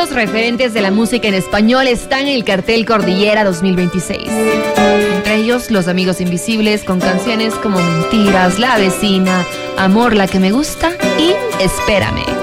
estos referentes de la música en español están en el cartel Cordillera 2026. Entre ellos, Los Amigos Invisibles, con canciones como Mentiras, La Vecina, Amor, la que me gusta y Espérame.